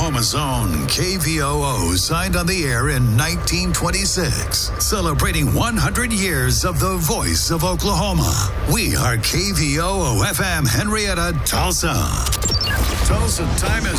Oklahoma's own KVOO signed on the air in 1926, celebrating 100 years of the voice of Oklahoma. We are KVOO FM Henrietta, Tulsa. Tulsa time is